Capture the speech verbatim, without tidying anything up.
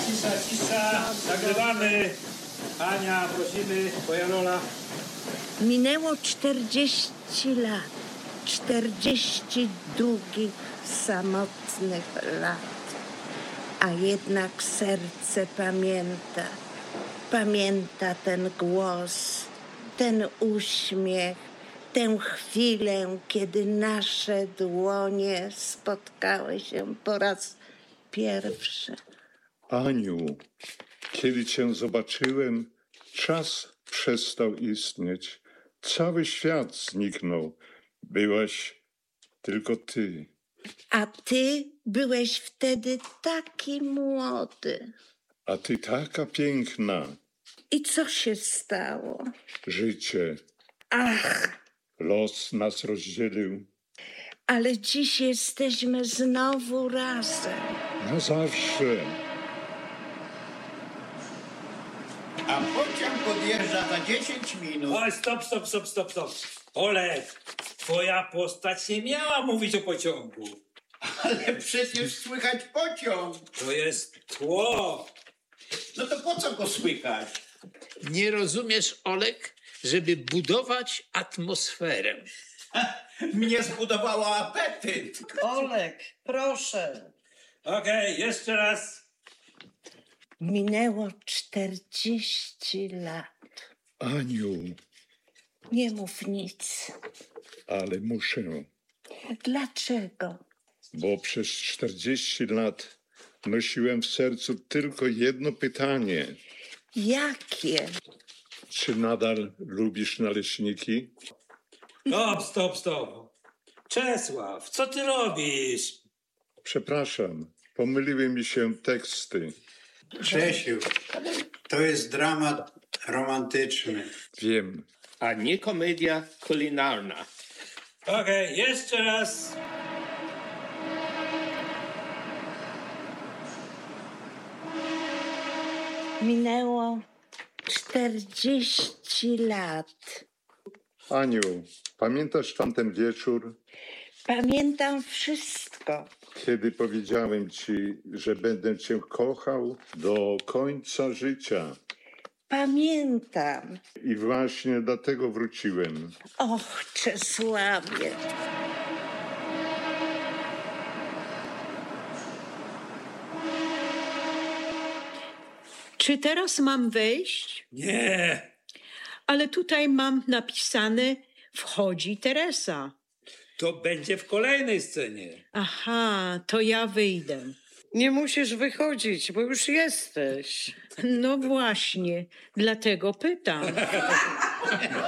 cisza, cisza, nagrywamy. Ania, prosimy, twoja rola. Minęło czterdzieści lat, czterdzieści długich, samotnych lat, a jednak serce pamięta, pamięta ten głos, ten uśmiech, tę chwilę, kiedy nasze dłonie spotkały się po raz pierwszy. Aniu, kiedy cię zobaczyłem, czas przestał istnieć. Cały świat zniknął. Byłaś tylko ty. A ty byłeś wtedy taki młody. A ty taka piękna. I co się stało? Życie. Ach, Los nas rozdzielił. ale dziś jesteśmy znowu razem. Na zawsze. A pociąg podjeżdża za dziesięć minut. Oj, stop, stop, stop, stop, stop. Olek, twoja postać nie miała mówić o pociągu. Ale przecież słychać pociąg. To jest tło. No to po co go słychać? Nie rozumiesz, Olek, żeby budować atmosferę. Mnie zbudowało apetyt. Olek, proszę. Okej, jeszcze raz. Minęło czterdzieści lat. Aniu, Nie mów nic. ale muszę, Dlaczego? bo przez czterdzieści lat nosiłem w sercu tylko jedno pytanie. Jakie? Czy nadal lubisz naleśniki? Stop, stop, stop. Czesław, co ty robisz? Przepraszam, pomyliły mi się teksty. Czesiu, to jest dramat romantyczny. Wiem. A nie komedia kulinarna. Okej, jeszcze raz. Minęło czterdzieści lat. Aniu, pamiętasz tamten wieczór, Pamiętam wszystko. kiedy powiedziałem ci, że będę cię kochał do końca życia? Pamiętam. I właśnie dlatego wróciłem. Och, Czesławie. Czy teraz mam wejść? Nie. Ale tutaj mam napisane wchodzi Teresa. To będzie w kolejnej scenie. Aha, to ja wyjdę. Nie musisz wychodzić, bo już jesteś. No właśnie, dlatego pytam.